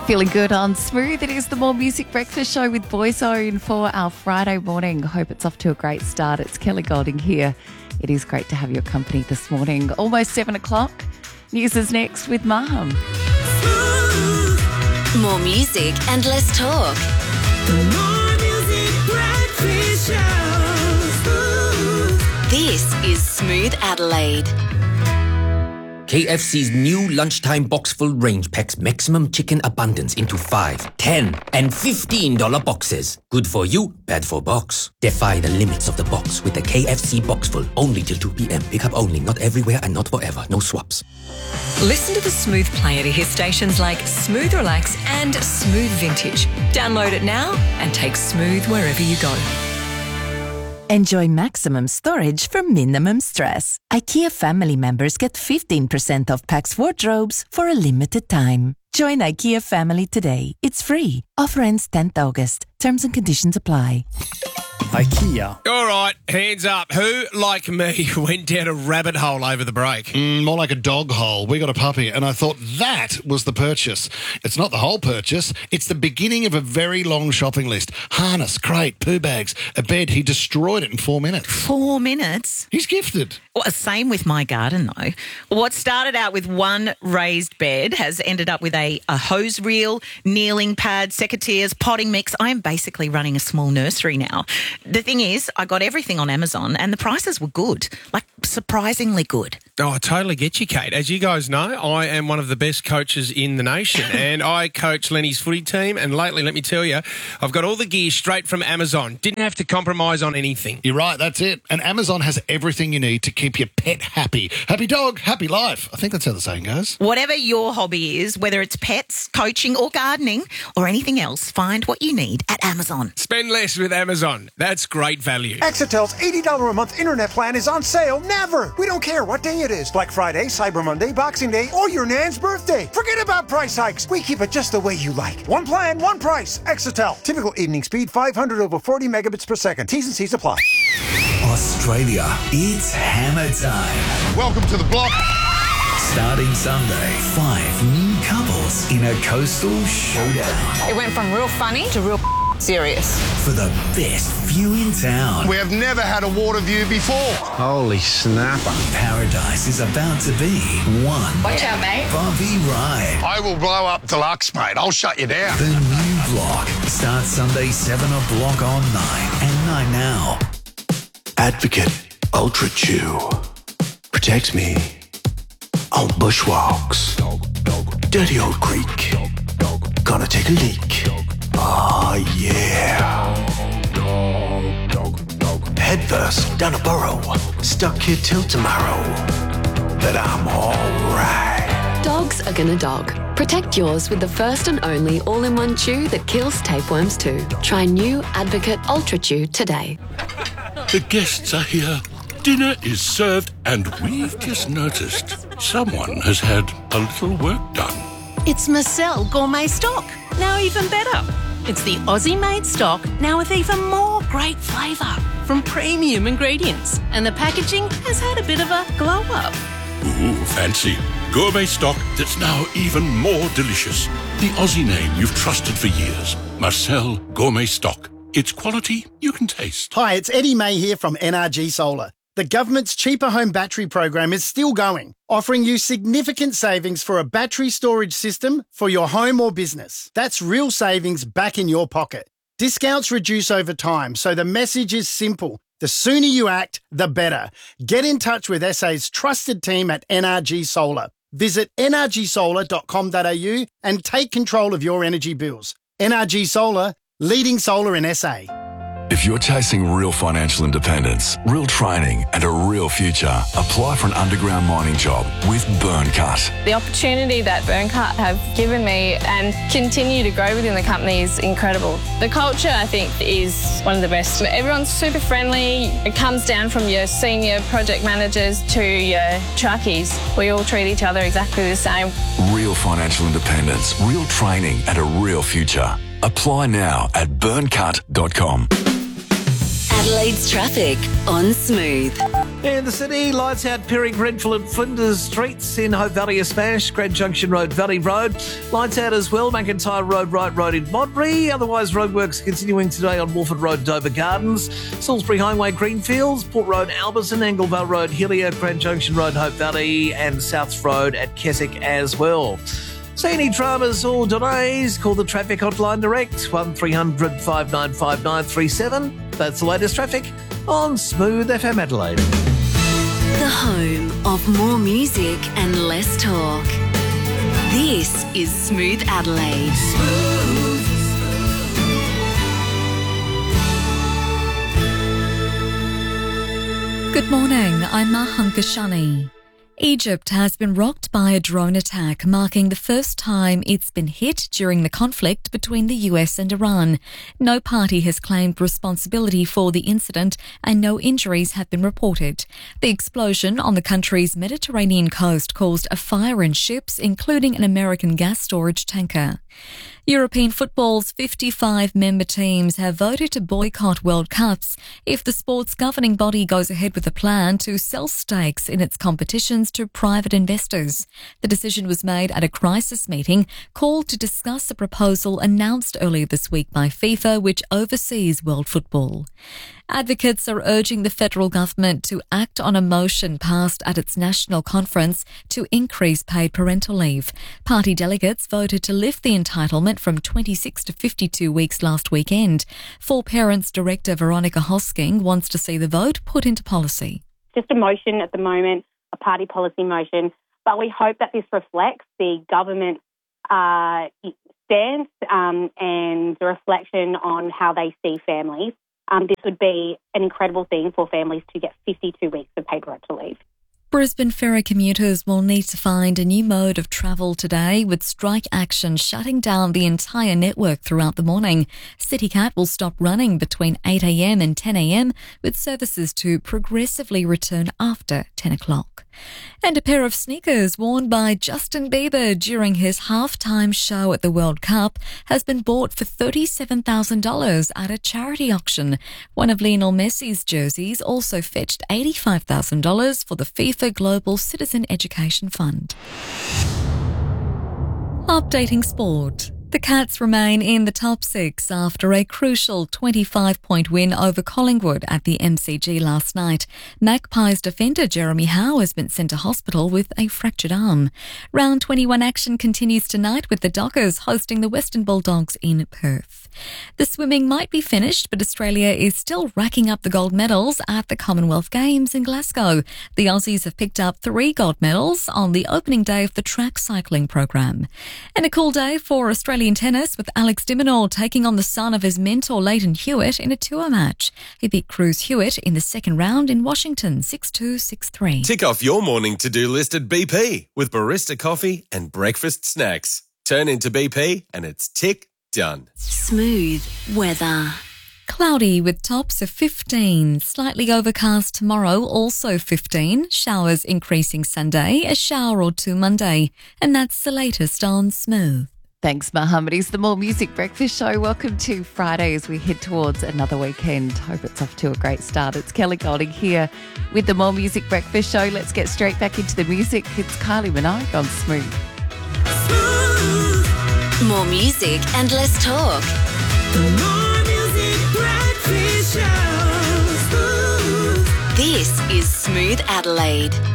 Feeling good on Smooth. It is the More Music Breakfast Show with Boyzone for our Friday morning. Hope it's off to a great start. It's Kelly Golding here. It is great to have your company this morning. Almost 7 o'clock. News is next with Maham. More music and less talk. The More Music Breakfast Show. This is Smooth Adelaide. KFC's new lunchtime box-full range packs maximum chicken abundance into 5, 10 and $15 boxes. Good for you, bad for box. Defy the limits of the box with the KFC box-full. Only till 2 p.m. Pick up only, not everywhere and not forever. No swaps. Listen to the Smooth player to hear stations like Smooth Relax and Smooth Vintage. Download it now and take Smooth wherever you go. Enjoy maximum storage for minimum stress. IKEA family members get 15% off Pax wardrobes for a limited time. Join IKEA family today. It's free. Offer ends 10th August. Terms and conditions apply. IKEA. All right, hands up. Who, like me, went down a rabbit hole over the break? More like a dog hole. We got a puppy, and I thought that was the purchase. It's not the whole purchase. It's the beginning of a very long shopping list. Harness, crate, poo bags, a bed. He destroyed it in 4 minutes. 4 minutes? He's gifted. Well, same with my garden, though. What started out with one raised bed has ended up with a hose reel, kneeling pad, secateurs, potting mix. I am basically running a small nursery now. The thing is, I got everything on Amazon and the prices were good, like surprisingly good. Oh, I totally get you, Kate. As you guys know, I am one of the best coaches in the nation and I coach Lenny's footy team, and lately, let me tell you, I've got all the gear straight from Amazon. Didn't have to compromise on anything. You're right, that's it. And Amazon has everything you need to keep your pet happy. Happy dog, happy life. I think that's how the saying goes. Whatever your hobby is, whether it's pets, coaching or gardening or anything else, find what you need at Amazon. Spend less with Amazon. That's great value. Exitel's $80 a month internet plan is on sale never. We don't care what day it is. Black Friday, Cyber Monday, Boxing Day, or your Nan's birthday. Forget about price hikes. We keep it just the way you like. One plan, one price. Exitel. Typical evening speed, 500 over 40 megabits per second. T's and C's apply. Australia, it's hammer time. Welcome to the block. Starting Sunday, 5 new couples in a coastal showdown. It went from real funny to real serious. For the best view in town. We have never had a water view before. Holy snapper. Paradise is about to be one. Watch out, mate. Bumpy ride. I will blow up deluxe, mate. I'll shut you down. The new block starts Sunday 7 o'clock on 9 and 9 now. Advocate Ultra Chew protects me on bushwalks. Dirty old creek. Gonna take a leak. Oh yeah. Headfirst down a burrow. Stuck here till tomorrow. But I'm alright. Dogs are gonna dog. Protect yours with the first and only all-in-one chew that kills tapeworms too. Try new Advocate Ultra Chew today. The guests are here. Dinner is served, and we've just noticed someone has had a little work done. It's Marcel Gourmet Stock, now even better. It's the Aussie-made stock, now with even more great flavour from premium ingredients. And the packaging has had a bit of a glow-up. Ooh, fancy. Gourmet stock that's now even more delicious. The Aussie name you've trusted for years. Marcel Gourmet Stock. It's quality you can taste. Hi, it's Eddie May here from NRG Solar. The government's Cheaper Home Battery program is still going, offering you significant savings for a battery storage system for your home or business. That's real savings back in your pocket. Discounts reduce over time, so the message is simple. The sooner you act, the better. Get in touch with SA's trusted team at NRG Solar. Visit nrgsolar.com.au and take control of your energy bills. NRG Solar, leading solar in SA. If you're chasing real financial independence, real training and a real future, apply for an underground mining job with Burncut. The opportunity that Burncut have given me and continue to grow within the company is incredible. The culture, I think, is one of the best. Everyone's super friendly. It comes down from your senior project managers to your truckies. We all treat each other exactly the same. Real financial independence, real training and a real future. Apply now at burncut.com. Adelaide's traffic on Smooth. In the city, lights out Perry, Grenfell and Flinders Streets. In Hope Valley, a smash. Grand Junction Road, Valley Road. Lights out as well, McIntyre Road, Wright Road in Modbury. Otherwise, roadworks continuing today on Wolford Road, Dover Gardens. Salisbury Highway, Greenfields. Port Road, Alberton. Anglevale Road, Hillier. Grand Junction Road, Hope Valley. And South Road at Keswick as well. So any dramas or delays, call the traffic hotline direct, 1300 595 937. That's the latest traffic on Smooth FM Adelaide. The home of more music and less talk. This is Smooth Adelaide. Good morning, I'm Mahan Kashani. Egypt has been rocked by a drone attack, marking the first time it's been hit during the conflict between the US and Iran. No party has claimed responsibility for the incident and no injuries have been reported. The explosion on the country's Mediterranean coast caused a fire in ships, including an American gas storage tanker. European football's 55 member teams have voted to boycott World Cups if the sport's governing body goes ahead with a plan to sell stakes in its competitions to private investors. The decision was made at a crisis meeting called to discuss a proposal announced earlier this week by FIFA, which oversees world football. Advocates are urging the federal government to act on a motion passed at its national conference to increase paid parental leave. Party delegates voted to lift the entitlement from 26 to 52 weeks last weekend. For Parents Director Veronica Hosking wants to see the vote put into policy. Just a motion at the moment, a party policy motion, but we hope that this reflects the government's stance and the reflection on how they see families. This would be an incredible thing for families to get 52 weeks of paid parental leave. Brisbane ferry commuters will need to find a new mode of travel today, with strike action shutting down the entire network throughout the morning. CityCat will stop running between 8 a.m. and 10 a.m, with services to progressively return after 10 o'clock. And a pair of sneakers worn by Justin Bieber during his halftime show at the World Cup has been bought for $37,000 at a charity auction. One of Lionel Messi's jerseys also fetched $85,000 for the FIFA Global Citizen Education Fund. Updating sport. The Cats remain in the top six after a crucial 25-point win over Collingwood at the MCG last night. Magpies defender Jeremy Howe has been sent to hospital with a fractured arm. Round 21 action continues tonight with the Dockers hosting the Western Bulldogs in Perth. The swimming might be finished, but Australia is still racking up the gold medals at the Commonwealth Games in Glasgow. The Aussies have picked up 3 gold medals on the opening day of the track cycling program. And a cool day for Australian tennis, with Alex de Minaur taking on the son of his mentor Leighton Hewitt in a tour match. He beat Cruz Hewitt in the second round in Washington, 6-2, 6-3. Tick off your morning to-do list at BP with barista coffee and breakfast snacks. Turn into BP and it's tick done. Smooth weather. Cloudy with tops of 15. Slightly overcast tomorrow, also 15. Showers increasing Sunday, a shower or two Monday. And that's the latest on Smooth. Thanks, Mohammed. It's the More Music Breakfast Show. Welcome to Friday as we head towards another weekend. Hope it's off to a great start. It's Kelly Golding here with the More Music Breakfast Show. Let's get straight back into the music. It's Kylie Minogue on Smooth. More music and less talk. The More Music Breakfast Show. Smooth. This is Smooth Adelaide.